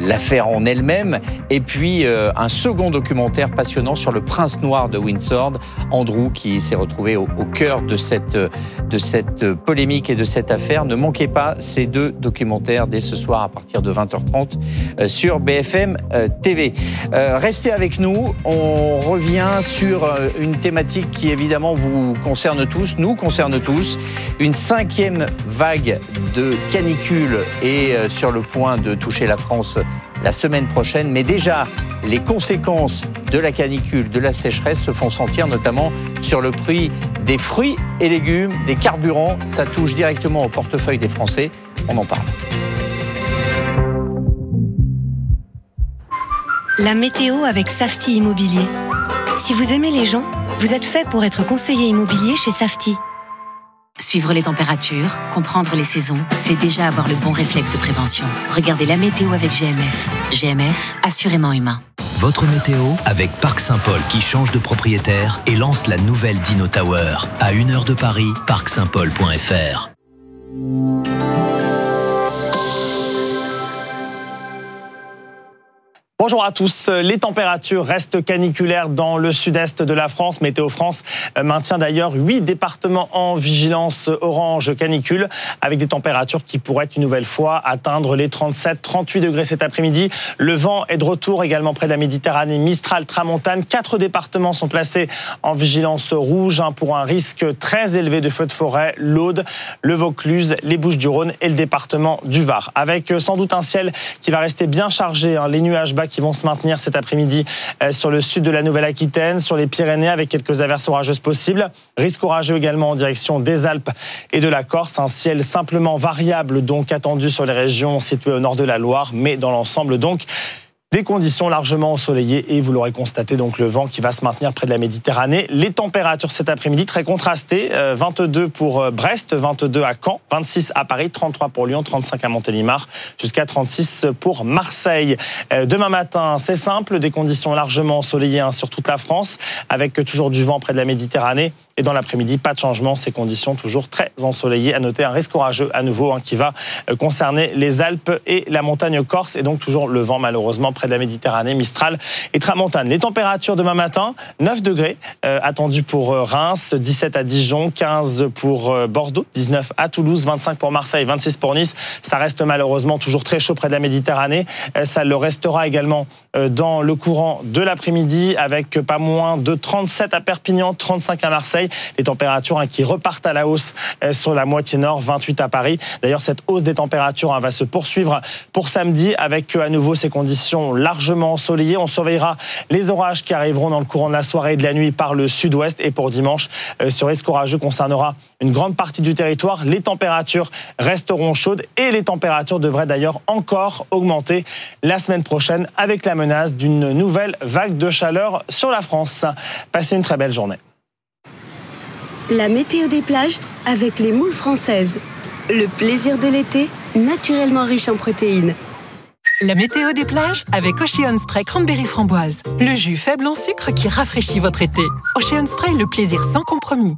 l'affaire en elle-même, et puis un second documentaire passionnant sur le prince noir de Windsor, Andrew, qui s'est retrouvé au cœur de cette polémique et de cette affaire. Ne manquez pas ces deux documentaires dès ce soir à partir de 20h30 sur BFM TV. Restez avec nous, on revient sur une thématique qui évidemment vous concerne tous, nous concerne tous. Une 5e vague de canicule est sur le point de toucher la France la semaine prochaine, mais déjà les conséquences de la canicule, de la sécheresse se font sentir notamment sur le prix des fruits et légumes, des carburants. Ça touche directement au portefeuille des Français. On en parle. La météo avec Safety Immobilier. Si vous aimez les gens, vous êtes fait pour être conseiller immobilier chez Safety. Suivre les températures, comprendre les saisons, c'est déjà avoir le bon réflexe de prévention. Regardez la météo avec GMF. GMF, assurément humain. Votre météo avec Parc Saint-Paul qui change de propriétaire et lance la nouvelle Dino Tower. À 1 heure de Paris, parcsaintpaul.fr. Bonjour à tous. Les températures restent caniculaires dans le sud-est de la France. Météo France maintient d'ailleurs 8 départements en vigilance orange canicule, avec des températures qui pourraient une nouvelle fois atteindre les 37-38 degrés cet après-midi. Le vent est de retour également près de la Méditerranée, Mistral, Tramontane. 4 départements sont placés en vigilance rouge pour un risque très élevé de feux de forêt, l'Aude, le Vaucluse, les Bouches-du-Rhône et le département du Var. Avec sans doute un ciel qui va rester bien chargé, les nuages bas qui vont se maintenir cet après-midi sur le sud de la Nouvelle-Aquitaine, sur les Pyrénées avec quelques averses orageuses possibles. Risque orageux également en direction des Alpes et de la Corse. Un ciel simplement variable donc attendu sur les régions situées au nord de la Loire, mais dans l'ensemble donc des conditions largement ensoleillées et vous l'aurez constaté, donc le vent qui va se maintenir près de la Méditerranée. Les températures cet après-midi très contrastées, 22 pour Brest, 22 à Caen, 26 à Paris, 33 pour Lyon, 35 à Montélimar, jusqu'à 36 pour Marseille. Demain matin, c'est simple, des conditions largement ensoleillées sur toute la France, avec toujours du vent près de la Méditerranée. Et dans l'après-midi, pas de changement, ces conditions toujours très ensoleillées. À noter un risque orageux à nouveau qui va concerner les Alpes et la montagne corse. Et donc toujours le vent malheureusement près de la Méditerranée, Mistral et Tramontane. Les températures demain matin, 9 degrés attendus pour Reims, 17 à Dijon, 15 pour Bordeaux, 19 à Toulouse, 25 pour Marseille, 26 pour Nice. Ça reste malheureusement toujours très chaud près de la Méditerranée. Ça le restera également dans le courant de l'après-midi avec pas moins de 37 à Perpignan, 35 à Marseille. Les températures qui repartent à la hausse sur la moitié nord, 28 à Paris. D'ailleurs, cette hausse des températures va se poursuivre pour samedi avec à nouveau ces conditions largement ensoleillées. On surveillera les orages qui arriveront dans le courant de la soirée et de la nuit par le sud-ouest. Et pour dimanche, ce risque orageux concernera une grande partie du territoire. Les températures resteront chaudes et les températures devraient d'ailleurs encore augmenter la semaine prochaine avec la menace d'une nouvelle vague de chaleur sur la France. Passez une très belle journée. La météo des plages avec les moules françaises. Le plaisir de l'été, naturellement riche en protéines. La météo des plages avec Ocean Spray Cranberry Framboise. Le jus faible en sucre qui rafraîchit votre été. Ocean Spray, le plaisir sans compromis.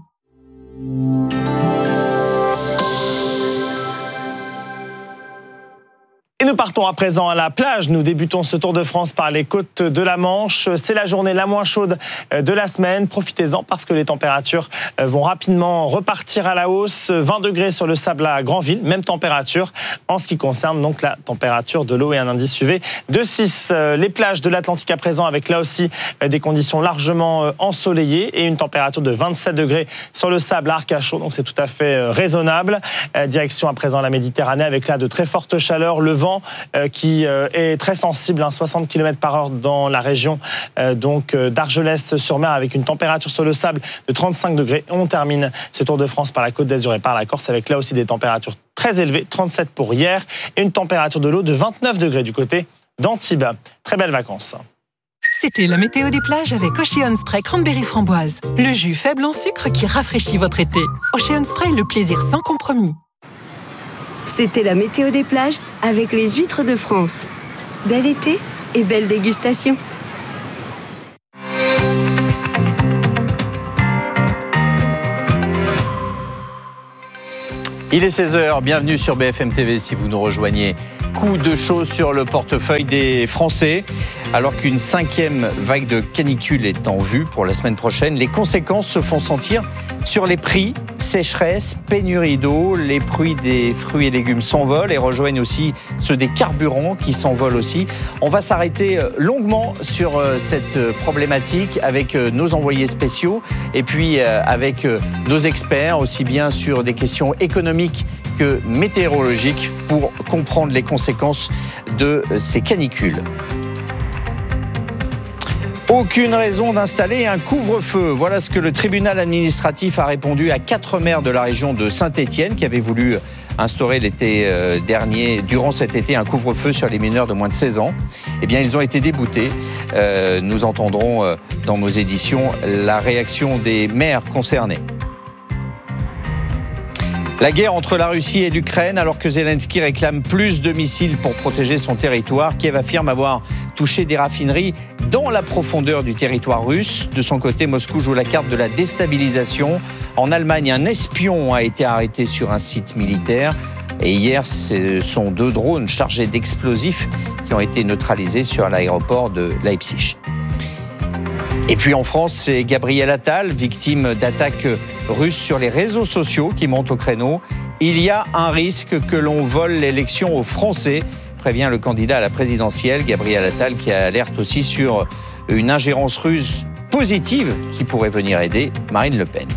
Et nous partons à présent à la plage. Nous débutons ce Tour de France par les côtes de la Manche. C'est la journée la moins chaude de la semaine. Profitez-en parce que les températures vont rapidement repartir à la hausse. 20 degrés sur le sable à Granville, même température en ce qui concerne donc la température de l'eau et un indice UV de 6. Les plages de l'Atlantique à présent avec là aussi des conditions largement ensoleillées et une température de 27 degrés sur le sable à Arcachon. Donc c'est tout à fait raisonnable. Direction à présent la Méditerranée avec là de très fortes chaleurs. Le vent qui est très sensible, 60 km/h dans la région donc d'Argelès-sur-Mer avec une température sur le sable de 35 degrés. On termine ce Tour de France par la Côte d'Azur et par la Corse avec là aussi des températures très élevées, 37 pour hier et une température de l'eau de 29 degrés du côté d'Antibes. Très belles vacances. C'était la météo des plages avec Ocean Spray Cranberry Framboise. Le jus faible en sucre qui rafraîchit votre été. Ocean Spray, le plaisir sans compromis. C'était la météo des plages avec les huîtres de France. Bel été et belle dégustation. Il est 16h, bienvenue sur BFM TV si vous nous rejoignez. Coup de chaud sur le portefeuille des Français. Alors qu'une 5e vague de canicule est en vue pour la semaine prochaine, les conséquences se font sentir sur les prix. Sécheresse, pénurie d'eau, les prix des fruits et légumes s'envolent et rejoignent aussi ceux des carburants qui s'envolent aussi. On va s'arrêter longuement sur cette problématique avec nos envoyés spéciaux et puis avec nos experts, aussi bien sur des questions économiques que météorologiques pour comprendre les conséquences de ces canicules. Aucune raison d'installer un couvre-feu. Voilà ce que le tribunal administratif a répondu à 4 maires de la région de Saint-Étienne qui avaient voulu instaurer l'été dernier, durant cet été, un couvre-feu sur les mineurs de moins de 16 ans. Eh bien, ils ont été déboutés. Nous entendrons dans nos éditions la réaction des maires concernés. La guerre entre la Russie et l'Ukraine, alors que Zelensky réclame plus de missiles pour protéger son territoire, Kiev affirme avoir touché des raffineries dans la profondeur du territoire russe. De son côté, Moscou joue la carte de la déstabilisation. En Allemagne, un espion a été arrêté sur un site militaire. Et hier, ce sont 2 drones chargés d'explosifs qui ont été neutralisés sur l'aéroport de Leipzig. Et puis en France, c'est Gabriel Attal, victime d'attaques russes sur les réseaux sociaux qui montent au créneau. Il y a un risque que l'on vole l'élection aux Français, prévient le candidat à la présidentielle, Gabriel Attal, qui alerte aussi sur une ingérence russe positive qui pourrait venir aider Marine Le Pen.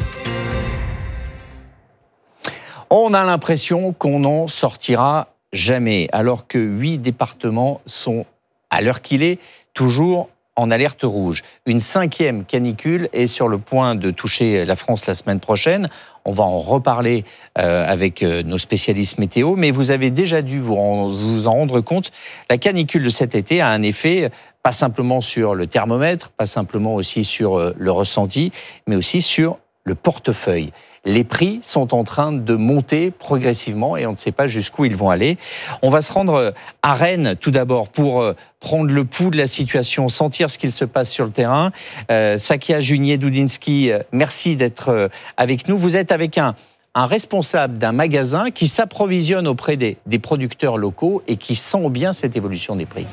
On a l'impression qu'on n'en sortira jamais, alors que 8 départements sont, à l'heure qu'il est, toujours en alerte rouge. Une 5e canicule est sur le point de toucher la France la semaine prochaine. On va en reparler avec nos spécialistes météo, mais vous avez déjà dû vous en rendre compte. La canicule de cet été a un effet pas simplement sur le thermomètre, pas simplement aussi sur le ressenti, mais aussi sur le portefeuille. Les prix sont en train de monter progressivement et on ne sait pas jusqu'où ils vont aller. On va se rendre à Rennes tout d'abord pour prendre le pouls de la situation, sentir ce qu'il se passe sur le terrain. Sakia Junier-Dudinski, merci d'être avec nous. Vous êtes avec un responsable d'un magasin qui s'approvisionne auprès des producteurs locaux et qui sent bien cette évolution des prix.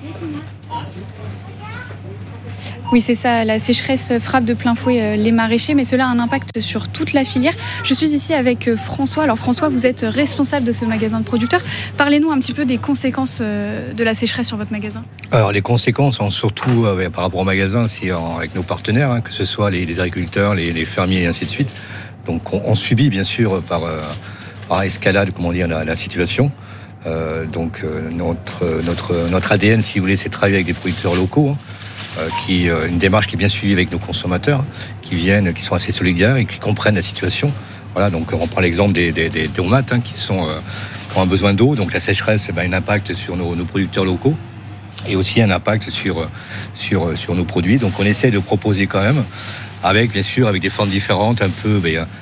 Oui, c'est ça. La sécheresse frappe de plein fouet les maraîchers, mais cela a un impact sur toute la filière. Je suis ici avec François. Alors François, vous êtes responsable de ce magasin de producteurs. Parlez-nous un petit peu des conséquences de la sécheresse sur votre magasin. Alors les conséquences sont surtout par rapport au magasin, c'est avec nos partenaires, que ce soit les agriculteurs, les fermiers et ainsi de suite. Donc on subit bien sûr par escalade, comment dire, la situation. Donc notre ADN, si vous voulez, c'est de travailler avec des producteurs locaux. Une démarche qui est bien suivie avec nos consommateurs, qui sont assez solidaires et qui comprennent la situation. Voilà, donc on prend l'exemple des tomates qui ont un besoin d'eau. Donc la sécheresse a un impact sur nos producteurs locaux et aussi un impact sur nos produits. Donc on essaie de proposer quand même, avec des formes différentes, un peu.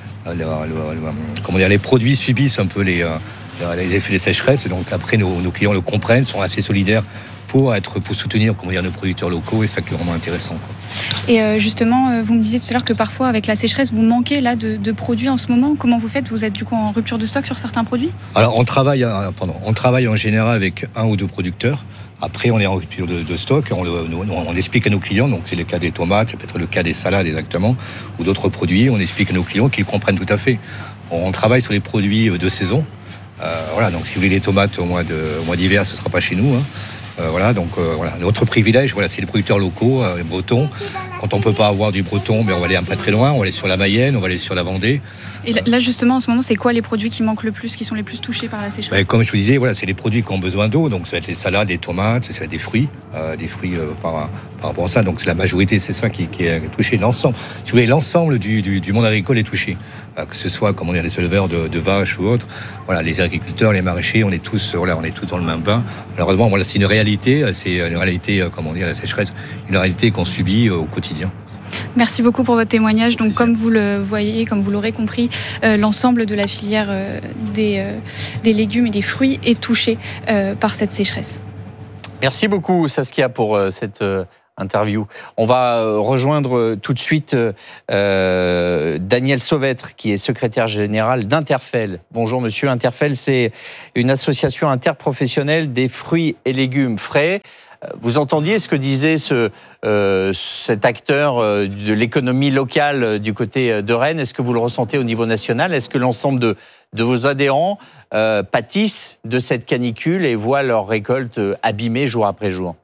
Les produits subissent un peu les effets des sécheresses. Donc après nos clients le comprennent, sont assez solidaires pour soutenir nos producteurs locaux, et ça qui est vraiment intéressant. Et justement, vous me disiez tout à l'heure que parfois avec la sécheresse, vous manquez là de produits en ce moment. Comment vous faites ? Vous êtes du coup en rupture de stock sur certains produits ? Alors on travaille en général avec 1 ou 2 producteurs. Après on est en rupture de stock, on explique à nos clients, donc c'est le cas des tomates, c'est peut-être le cas des salades exactement, ou d'autres produits, on explique à nos clients qu'ils comprennent tout à fait. On travaille sur les produits de saison. Donc si vous voulez les tomates au mois d'hiver, ce ne sera pas chez nous. Notre privilège, c'est les producteurs locaux, les Bretons. Quand on ne peut pas avoir du Breton, on va aller un peu très loin, on va aller sur la Mayenne, on va aller sur la Vendée. Et là, justement, en ce moment, c'est quoi les produits qui manquent le plus, qui sont les plus touchés par la sécheresse ? Comme je vous disais, c'est les produits qui ont besoin d'eau, donc ça va être les salades, les tomates, ça va être des fruits, par rapport à ça. Donc la majorité, c'est ça qui est touché. L'ensemble, si vous voulez, l'ensemble du monde agricole est touché, que ce soit les éleveurs de vaches ou autres. Les agriculteurs, les maraîchers, on est tous dans le même bain. Malheureusement, c'est une réalité, la sécheresse, une réalité qu'on subit au quotidien. Merci beaucoup pour votre témoignage. Donc, comme vous le voyez, comme vous l'aurez compris, l'ensemble de la filière des légumes et des fruits est touché par cette sécheresse. Merci beaucoup, Saskia, pour cette interview. On va rejoindre tout de suite Daniel Sauvêtre, qui est secrétaire général d'Interfel. Bonjour monsieur. Interfel, c'est une association interprofessionnelle des fruits et légumes frais. Vous entendiez ce que disait cet acteur de l'économie locale du côté de Rennes. Est-ce que vous le ressentez au niveau national? Est-ce que l'ensemble de vos adhérents pâtissent de cette canicule et voient leur récolte abîmée jour après jour?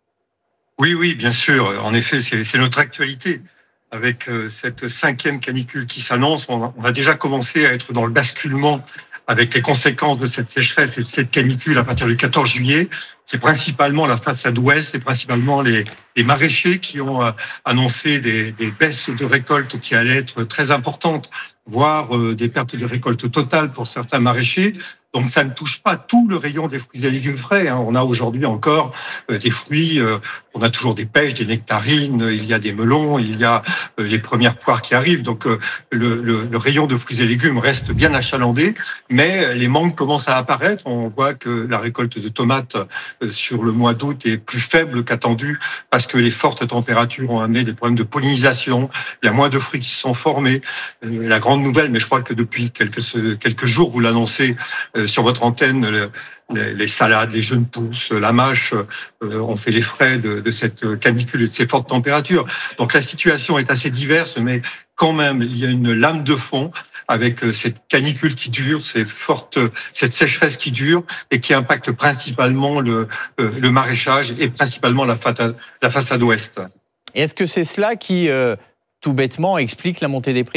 Oui, bien sûr. En effet, c'est notre actualité. Avec cette 5e canicule qui s'annonce, on a déjà commencé à être dans le basculement avec les conséquences de cette sécheresse et de cette canicule à partir du 14 juillet. C'est principalement la façade ouest, c'est principalement les maraîchers qui ont annoncé des baisses de récolte qui allaient être très importantes, voire des pertes de récolte totales pour certains maraîchers. Donc ça ne touche pas tout le rayon des fruits et légumes frais. On a aujourd'hui encore des fruits, on a toujours des pêches, des nectarines, il y a des melons, il y a les premières poires qui arrivent. Donc le rayon de fruits et légumes reste bien achalandé, mais les manques commencent à apparaître. On voit que la récolte de tomates sur le mois d'août est plus faible qu'attendu parce que les fortes températures ont amené des problèmes de pollinisation. Il y a moins de fruits qui se sont formés. La grande nouvelle, mais je crois que depuis quelques jours, vous l'annoncez sur votre antenne, les salades, les jeunes pousses, la mâche ont fait les frais de cette canicule et de ces fortes températures. Donc la situation est assez diverse, mais quand même, il y a une lame de fond avec cette canicule qui dure, cette sécheresse qui dure et qui impacte principalement le maraîchage et principalement la façade ouest. Et est-ce que c'est cela qui, tout bêtement, explique la montée des prix ?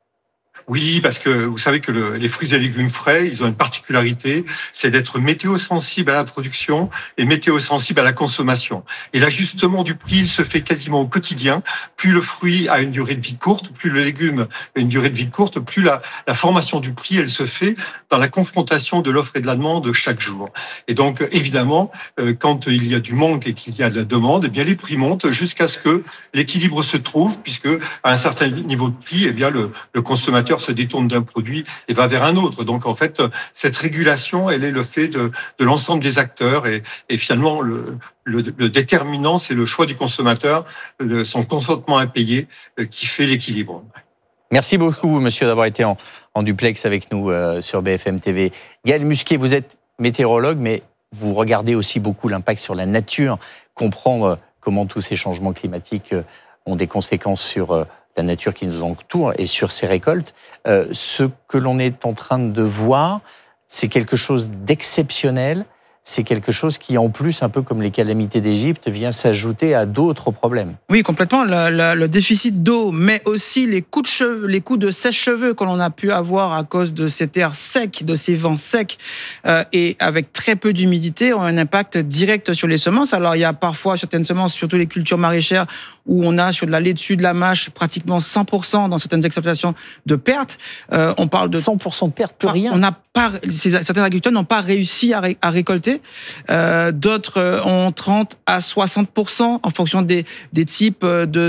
Oui, parce que vous savez que les fruits et légumes frais, ils ont une particularité, c'est d'être météo-sensibles à la production et météo-sensibles à la consommation. Et l'ajustement du prix, il se fait quasiment au quotidien. Plus le fruit a une durée de vie courte, plus le légume a une durée de vie courte, plus la formation du prix, elle se fait dans la confrontation de l'offre et de la demande chaque jour. Et donc, évidemment, quand il y a du manque et qu'il y a de la demande, eh bien, les prix montent jusqu'à ce que l'équilibre se trouve, puisque à un certain niveau de prix, eh bien, le consommateur se détourne d'un produit et va vers un autre. Donc en fait, cette régulation, elle est le fait de l'ensemble des acteurs et finalement le déterminant, c'est le choix du consommateur, son consentement à payer qui fait l'équilibre. Merci beaucoup, monsieur, d'avoir été en duplex avec nous sur BFM TV. Gaël Musquet, vous êtes météorologue, mais vous regardez aussi beaucoup l'impact sur la nature, comprendre comment tous ces changements climatiques ont des conséquences sur la nature qui nous entoure et sur ces récoltes. Ce que l'on est en train de voir, c'est quelque chose d'exceptionnel. C'est quelque chose qui, en plus, un peu comme les calamités d'Égypte, vient s'ajouter à d'autres problèmes. Oui, complètement. Le déficit d'eau, mais aussi les coups de sèche-cheveux que l'on a pu avoir à cause de cet air sec, de ces vents secs, et avec très peu d'humidité, ont un impact direct sur les semences. Alors, il y a parfois certaines semences, surtout les cultures maraîchères, où on a sur de la laitue, de la mâche, pratiquement 100% dans certaines exploitations de pertes. On parle de 100% de pertes, plus rien. Certains agriculteurs n'ont pas réussi à récolter. D'autres ont 30 à 60% en fonction des types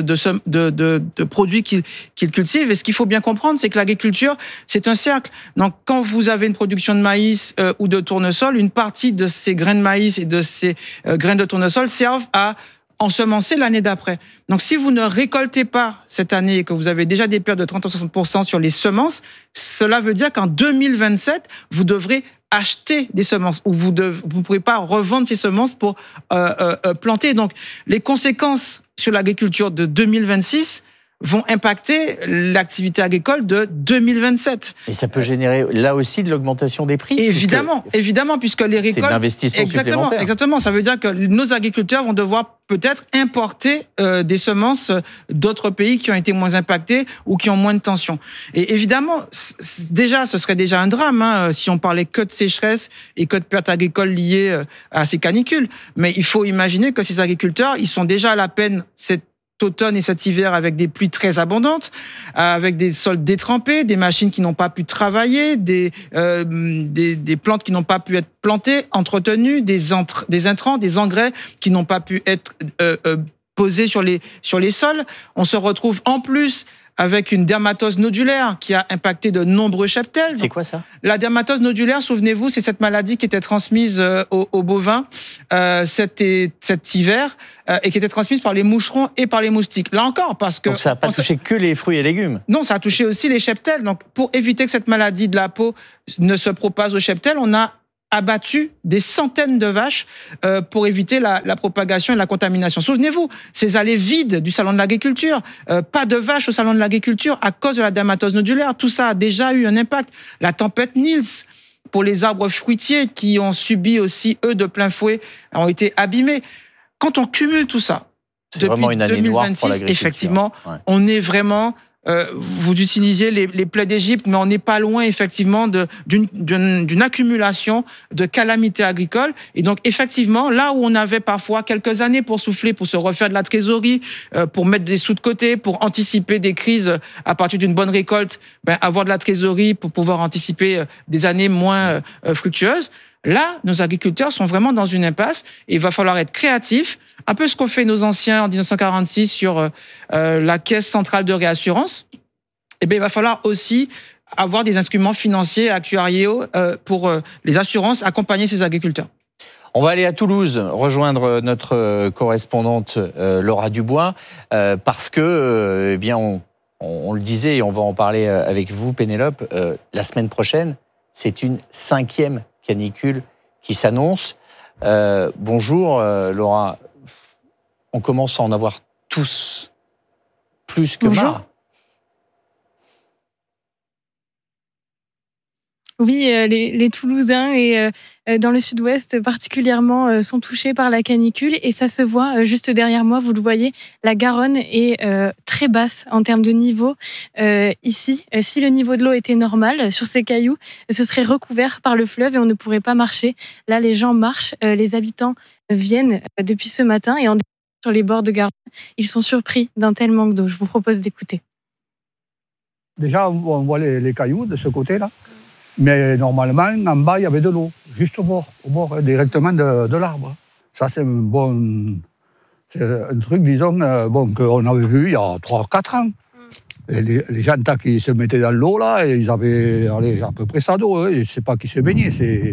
de produits qu'ils cultivent. Et ce qu'il faut bien comprendre, c'est que l'agriculture, c'est un cercle. Donc, quand vous avez une production de maïs ou de tournesol, une partie de ces grains de maïs et de ces graines de tournesol servent à ensemencer l'année d'après. Donc, si vous ne récoltez pas cette année et que vous avez déjà des pertes de 30 à 60% sur les semences, cela veut dire qu'en 2027, vous devrez acheter des semences ou vous ne pourrez pas revendre ces semences pour planter. Donc, les conséquences sur l'agriculture de 2026 vont impacter l'activité agricole de 2027. Et ça peut générer là aussi de l'augmentation des prix. Évidemment, puisque les récoltes... C'est de l'investissement supplémentaire. Exactement, ça veut dire que nos agriculteurs vont devoir peut-être importer des semences d'autres pays qui ont été moins impactés ou qui ont moins de tension. Et évidemment, ce serait déjà un drame si on parlait que de sécheresse et que de pertes agricoles liées à ces canicules. Mais il faut imaginer que ces agriculteurs, ils sont déjà à la peine cet automne et cet hiver avec des pluies très abondantes, avec des sols détrempés, des machines qui n'ont pas pu travailler, des plantes qui n'ont pas pu être plantées, entretenues, des intrants, des engrais qui n'ont pas pu être posés sur les sols. On se retrouve en plus avec une dermatose nodulaire qui a impacté de nombreux cheptels. C'est quoi ça ? La dermatose nodulaire, souvenez-vous, c'est cette maladie qui était transmise aux bovins cet hiver et qui était transmise par les moucherons et par les moustiques. Là encore, parce que... Donc ça n'a pas touché que les fruits et légumes ? Non, ça a touché aussi les cheptels. Donc pour éviter que cette maladie de la peau ne se propage aux cheptels, on a abattu des centaines de vaches pour éviter la propagation et la contamination. Souvenez-vous, ces allées vides du salon de l'agriculture, pas de vaches au salon de l'agriculture à cause de la dermatose nodulaire. Tout ça a déjà eu un impact. La tempête Niels, pour les arbres fruitiers qui ont subi aussi, eux, de plein fouet, ont été abîmés. Quand on cumule tout ça, c'est depuis vraiment une année 2026, noire pour l'agriculture. effectivement, Ouais. on est vraiment... vous utilisiez les plaies d'Égypte, mais on n'est pas loin effectivement d'une accumulation de calamités agricoles. Et donc effectivement, là où on avait parfois quelques années pour souffler, pour se refaire de la trésorerie, pour mettre des sous de côté, pour anticiper des crises à partir d'une bonne récolte, avoir de la trésorerie pour pouvoir anticiper des années moins fructueuses. Là, nos agriculteurs sont vraiment dans une impasse et il va falloir être créatifs. Un peu ce qu'ont fait nos anciens en 1946 sur la caisse centrale de réassurance. Eh bien, il va falloir aussi avoir des instruments financiers, actuariaux pour les assurances, accompagner ces agriculteurs. On va aller à Toulouse rejoindre notre correspondante Laura Dubois parce que, eh bien, on le disait et on va en parler avec vous, Pénélope. La semaine prochaine, c'est une 5e canicule qui s'annonce. Bonjour, Laura. On commence à en avoir tous plus que marre. Oui, les Toulousains et dans le sud-ouest particulièrement sont touchés par la canicule et ça se voit juste derrière moi, vous le voyez, la Garonne est très basse en termes de niveau. Ici, si le niveau de l'eau était normal sur ces cailloux, ce serait recouvert par le fleuve et on ne pourrait pas marcher. Là, les gens marchent, les habitants viennent depuis ce matin et sur les bords de Garonne, ils sont surpris d'un tel manque d'eau. Je vous propose d'écouter. Déjà, on voit les cailloux de ce côté-là. Mais normalement, en bas, il y avait de l'eau, juste au bord directement de l'arbre. Ça, c'est un truc, disons, qu'on avait vu il y a 3-4 ans. Et les gens qui se mettaient dans l'eau, là, et ils avaient à peu près ça d'eau. Hein. Je ne sais pas qui se baignait.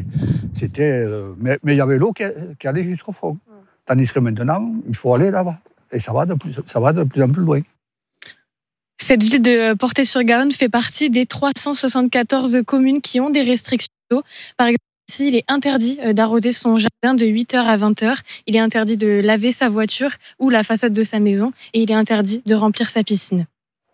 Mais il y avait l'eau qui allait jusqu'au fond. Tandis que maintenant, il faut aller là-bas. Et ça va de plus en plus loin. Cette ville de Portet-sur-Garonne fait partie des 374 communes qui ont des restrictions d'eau. Par exemple, ici, il est interdit d'arroser son jardin de 8h à 20h. Il est interdit de laver sa voiture ou la façade de sa maison. Et il est interdit de remplir sa piscine.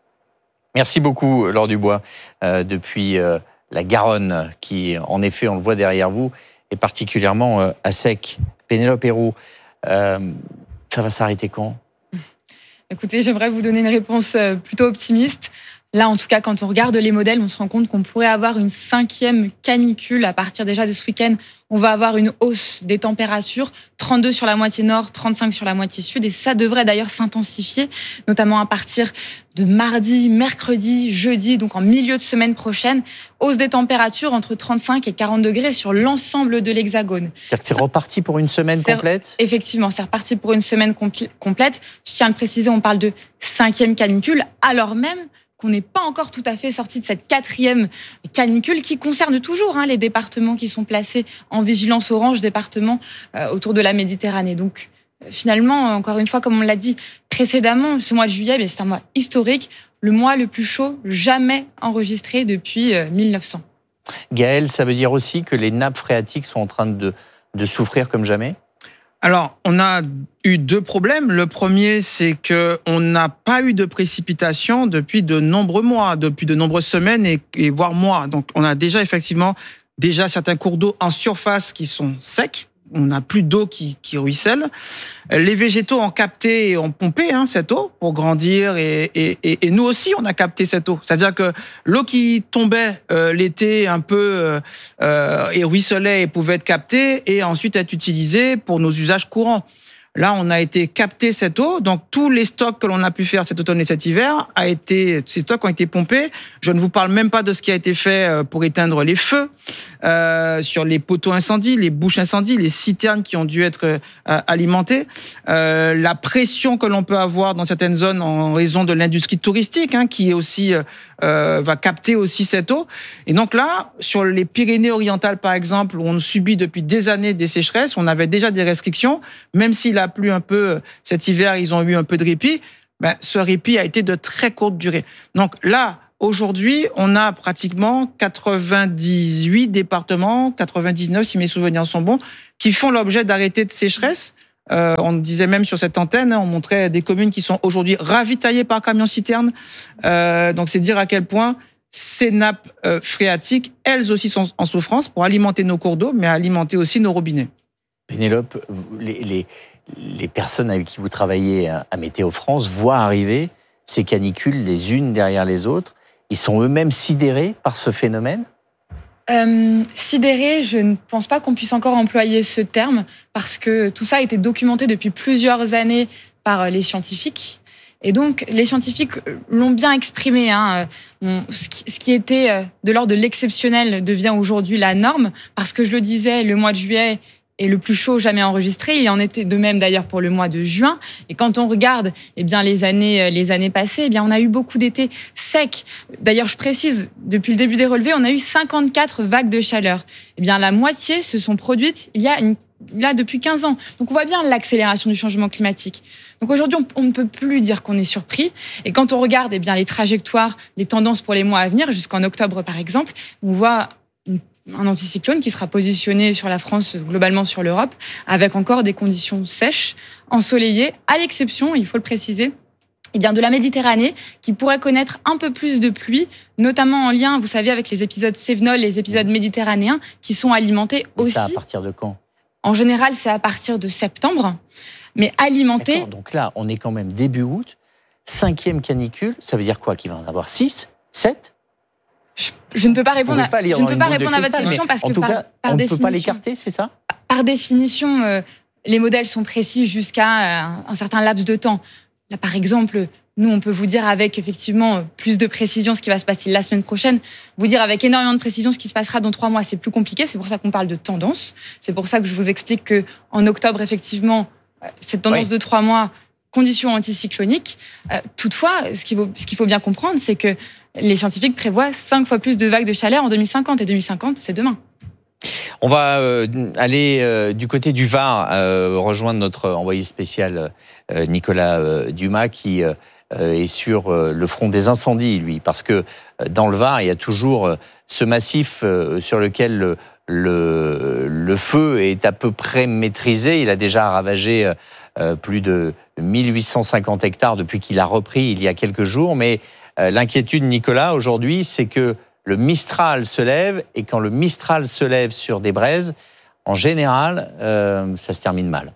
Merci beaucoup, Laure Dubois, depuis la Garonne, qui, en effet, on le voit derrière vous, est particulièrement à sec. Pénélope Héroux, ça va s'arrêter quand ? Écoutez, j'aimerais vous donner une réponse plutôt optimiste. Là, en tout cas, quand on regarde les modèles, on se rend compte qu'on pourrait avoir une 5e canicule. À partir déjà de ce week-end, on va avoir une hausse des températures, 32 sur la moitié nord, 35 sur la moitié sud. Et ça devrait d'ailleurs s'intensifier, notamment à partir de mardi, mercredi, jeudi, donc en milieu de semaine prochaine. Hausse des températures entre 35 et 40 degrés sur l'ensemble de l'Hexagone. C'est reparti pour une semaine complète ? Effectivement, c'est reparti pour une semaine complète. Je tiens à le préciser, on parle de 5e canicule, alors même qu'on n'est pas encore tout à fait sorti de cette 4e canicule qui concerne toujours les départements qui sont placés en vigilance orange, départements autour de la Méditerranée. Donc finalement, encore une fois, comme on l'a dit précédemment, ce mois de juillet, c'est un mois historique, le mois le plus chaud jamais enregistré depuis 1900. Gaël, ça veut dire aussi que les nappes phréatiques sont en train de souffrir comme jamais ? Alors, on a eu 2 problèmes. Le premier, c'est qu'on n'a pas eu de précipitations depuis de nombreux mois, depuis de nombreuses semaines et voire mois. Donc, on a déjà certains cours d'eau en surface qui sont secs. On n'a plus d'eau qui ruisselle. Les végétaux ont capté et ont pompé cette eau pour grandir et nous aussi, on a capté cette eau. C'est-à-dire que l'eau qui tombait l'été un peu et ruisselait et pouvait être captée et ensuite être utilisée pour nos usages courants. Là, on a été capter cette eau. Donc, tous les stocks que l'on a pu faire cet automne et cet hiver, ces stocks ont été pompés. Je ne vous parle même pas de ce qui a été fait pour éteindre les feux, sur les poteaux incendies, les bouches incendies, les citernes qui ont dû être alimentées, la pression que l'on peut avoir dans certaines zones en raison de l'industrie touristique, qui est aussi va capter aussi cette eau. Et donc là, sur les Pyrénées-Orientales, par exemple, où on subit depuis des années des sécheresses, on avait déjà des restrictions, même s'il a plu un peu cet hiver, ils ont eu un peu de répit. Ce répit a été de très courte durée. Donc là, aujourd'hui, on a pratiquement 98 départements, 99 si mes souvenirs sont bons, qui font l'objet d'arrêtés de sécheresse. On disait même sur cette antenne, on montrait des communes qui sont aujourd'hui ravitaillées par camions-citernes. Donc c'est dire à quel point ces nappes phréatiques, elles aussi sont en souffrance pour alimenter nos cours d'eau, mais alimenter aussi nos robinets. Pénélope, les personnes avec qui vous travaillez à Météo France voient arriver ces canicules les unes derrière les autres. Ils sont eux-mêmes sidérés par ce phénomène ? Sidérés, je ne pense pas qu'on puisse encore employer ce terme parce que tout ça a été documenté depuis plusieurs années par les scientifiques. Et donc, les scientifiques l'ont bien exprimé. Ce qui était de l'ordre de l'exceptionnel devient aujourd'hui la norme parce que je le disais, le mois de juillet est le plus chaud jamais enregistré. Il en était de même d'ailleurs pour le mois de juin. Et quand on regarde les années passées, on a eu beaucoup d'étés secs. D'ailleurs, je précise, depuis le début des relevés, on a eu 54 vagues de chaleur. La moitié se sont produites il y a depuis 15 ans. Donc on voit bien l'accélération du changement climatique. Donc aujourd'hui, on ne peut plus dire qu'on est surpris. Et quand on regarde les trajectoires, les tendances pour les mois à venir, jusqu'en octobre par exemple, on voit un anticyclone qui sera positionné sur la France, globalement sur l'Europe, avec encore des conditions sèches, ensoleillées, à l'exception, il faut le préciser, de la Méditerranée, qui pourrait connaître un peu plus de pluie, notamment en lien, vous savez, avec les épisodes Cévenol, les épisodes méditerranéens, qui sont alimentés aussi. Ça, à partir de quand ? En général, c'est à partir de septembre, mais alimentés... D'accord, donc là, on est quand même début août, 5e canicule, ça veut dire quoi ? Qu'il va en avoir 6 ? 7 ? Je ne peux pas répondre à votre question parce que par on ne définition, peut pas l'écarter, c'est ça ? Par définition, les modèles sont précis jusqu'à un certain laps de temps. Là, par exemple, nous, on peut vous dire avec effectivement plus de précision ce qui va se passer la semaine prochaine. Vous dire avec énormément de précision ce qui se passera dans 3 mois, c'est plus compliqué. C'est pour ça qu'on parle de tendance. C'est pour ça que je vous explique qu'en octobre, effectivement, cette tendance de 3 mois, conditions anticycloniques. Toutefois, ce qu'il faut bien comprendre, c'est que les scientifiques prévoient 5 fois plus de vagues de chaleur en 2050. Et 2050, c'est demain. On va aller du côté du Var, rejoindre notre envoyé spécial Nicolas Dumas, qui est sur le front des incendies, lui. Parce que dans le Var, il y a toujours ce massif sur lequel le feu est à peu près maîtrisé. Il a déjà ravagé plus de 1850 hectares depuis qu'il a repris il y a quelques jours. Mais l'inquiétude, Nicolas, aujourd'hui, c'est que le Mistral se lève, et quand le Mistral se lève sur des braises, en général, ça se termine mal.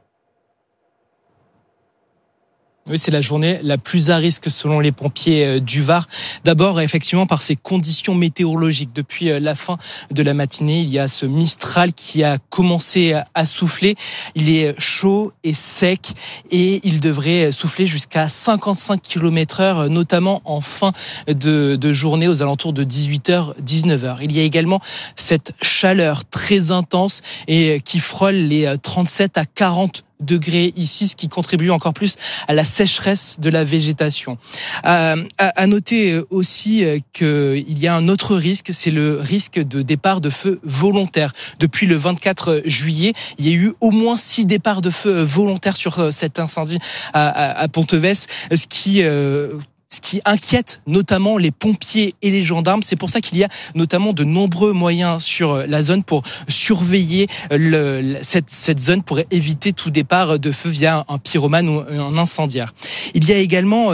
Oui, c'est la journée la plus à risque selon les pompiers du Var. D'abord, effectivement, par ces conditions météorologiques. Depuis la fin de la matinée, il y a ce Mistral qui a commencé à souffler. Il est chaud et sec et il devrait souffler jusqu'à 55 km/h, notamment en fin de journée aux alentours de 18h, 19h. Il y a également cette chaleur très intense et qui frôle les 37 à 40 degrés ici, ce qui contribue encore plus à la sécheresse de la végétation. À noter aussi qu'il y a un autre risque, c'est le risque de départ de feu volontaire. Depuis le 24 juillet, il y a eu au moins 6 départs de feu volontaires sur cet incendie à Ponteves, ce qui inquiète notamment les pompiers et les gendarmes. C'est pour ça qu'il y a notamment de nombreux moyens sur la zone pour surveiller cette zone pour éviter tout départ de feu via un pyromane ou un incendiaire. Il y a également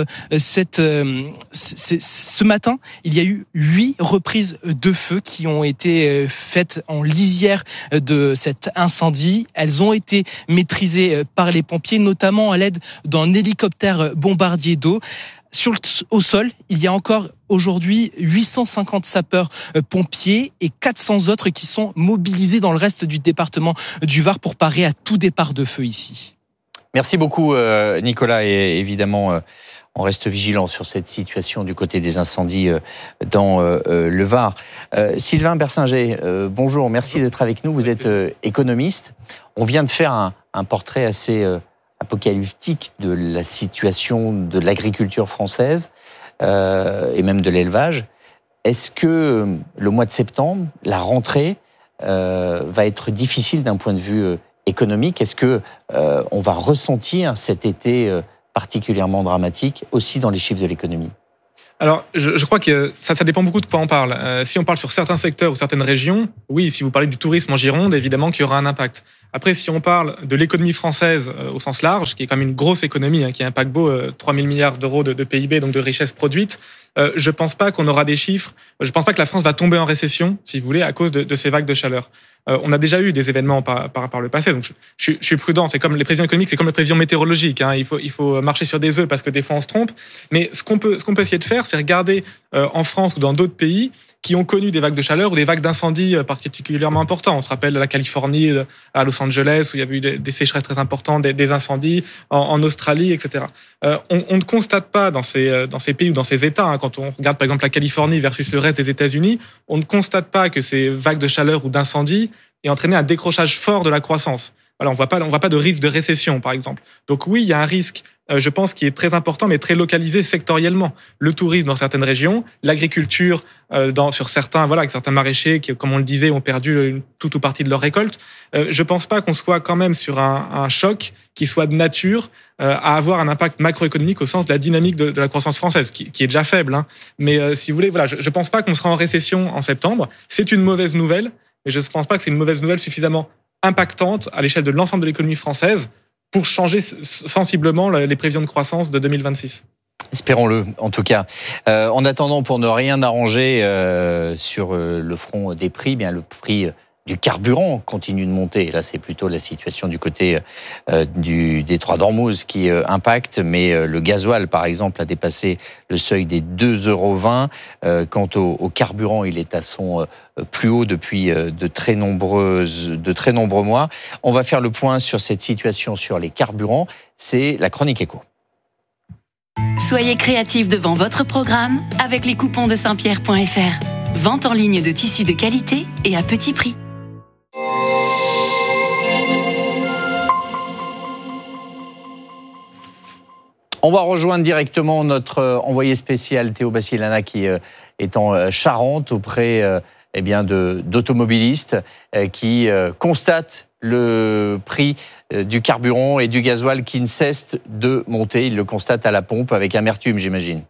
ce matin, il y a eu 8 reprises de feu qui ont été faites en lisière de cet incendie. Elles ont été maîtrisées par les pompiers, notamment à l'aide d'un hélicoptère bombardier d'eau. Au sol, il y a encore aujourd'hui 850 sapeurs-pompiers et 400 autres qui sont mobilisés dans le reste du département du Var pour parer à tout départ de feu ici. Merci beaucoup Nicolas, et évidemment on reste vigilant sur cette situation du côté des incendies dans le Var. Sylvain Bersinger, bonjour, merci d'être avec nous. Vous êtes économiste. On vient de faire un portrait assez apocalyptique de la situation de l'agriculture française et même de l'élevage. Est-ce que le mois de septembre, la rentrée, va être difficile d'un point de vue économique? Est-ce que on va ressentir cet été particulièrement dramatique aussi dans les chiffres de l'économie? Alors, je crois que ça dépend beaucoup de quoi on parle. Si on parle sur certains secteurs ou certaines régions, oui, si vous parlez du tourisme en Gironde, évidemment qu'il y aura un impact. Après, si on parle de l'économie française au sens large, qui est quand même une grosse économie, qui a un paquebot, 3 000 milliards d'euros de PIB, donc de richesse produite, je pense pas qu'on aura des chiffres. Je pense pas que la France va tomber en récession, si vous voulez, à cause de ces vagues de chaleur. On a déjà eu des événements par le passé, donc je suis prudent. C'est comme les prévisions économiques, c'est comme les prévisions météorologiques. Il faut marcher sur des œufs parce que des fois on se trompe. Mais ce qu'on peut essayer de faire, c'est regarder en France ou dans d'autres pays qui ont connu des vagues de chaleur ou des vagues d'incendie particulièrement importantes. On se rappelle la Californie, à Los Angeles, où il y avait eu des sécheresses très importantes, des incendies, en Australie, etc. On ne constate pas dans ces pays ou dans ces États, quand on regarde par exemple la Californie versus le reste des États-Unis, on ne constate pas que ces vagues de chaleur ou d'incendie aient entraîné un décrochage fort de la croissance. Voilà, on voit pas de risque de récession, par exemple. Donc oui, il y a un risque, je pense, qui est très important, mais très localisé sectoriellement. Le tourisme dans certaines régions, l'agriculture sur certains maraîchers qui, comme on le disait, ont perdu toute ou partie de leur récolte. Je pense pas qu'on soit quand même sur un choc qui soit de nature à avoir un impact macroéconomique au sens de la dynamique de la croissance française, qui est déjà faible. Mais si vous voulez, voilà, je pense pas qu'on sera en récession en septembre. C'est une mauvaise nouvelle, mais je ne pense pas que c'est une mauvaise nouvelle suffisamment impactante à l'échelle de l'ensemble de l'économie française pour changer sensiblement les prévisions de croissance de 2026. Espérons-le, en tout cas. En attendant, pour ne rien arranger sur le front des prix, bien le prix du carburant continue de monter. Et là, c'est plutôt la situation du côté du détroit d'Ormuz qui impacte. Mais le gasoil, par exemple, a dépassé le seuil des 2,20 €. Quant au carburant, il est à son plus haut depuis de très nombreux mois. On va faire le point sur cette situation sur les carburants. C'est la chronique éco. Soyez créatifs devant votre programme avec les coupons de Saint-Pierre.fr. Vente en ligne de tissus de qualité et à petit prix. On va rejoindre directement notre envoyé spécial Théo Bassilana qui est en Charente auprès d'automobilistes qui constatent le prix du carburant et du gasoil qui ne cesse de monter. Ils le constatent à la pompe avec amertume, j'imagine.